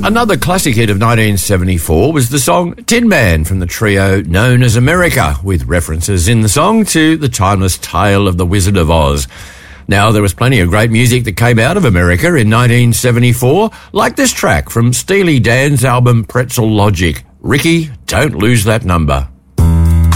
Another classic hit of 1974 was the song Tin Man from the trio known as America, with references in the song to the timeless tale of the Wizard of Oz. Now, there was plenty of great music that came out of America in 1974, like this track from Steely Dan's album Pretzel Logic, Ricky, Don't Lose That Number.